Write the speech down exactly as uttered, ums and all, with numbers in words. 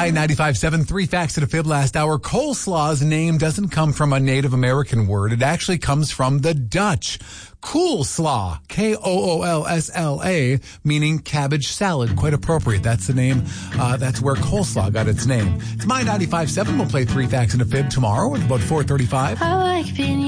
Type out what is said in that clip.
My ninety-five point seven, three facts and a fib last hour. Coleslaw's name doesn't come from a Native American word. It actually comes from the Dutch. Coolslaw, K O O L S L A, meaning cabbage salad. Quite appropriate. That's the name. Uh, that's where coleslaw got its name. It's My ninety-five point seven. We'll play three facts and a fib tomorrow at about four thirty-five. I like being